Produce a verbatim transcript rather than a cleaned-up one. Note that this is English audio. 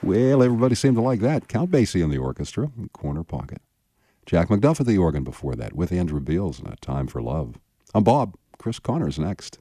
Well, everybody seemed to like that. Count Basie in the orchestra, Corner Pocket. Jack McDuff at the organ before that with Andrew Beals and A Time for Love. I'm Bob. Chris Connor's next.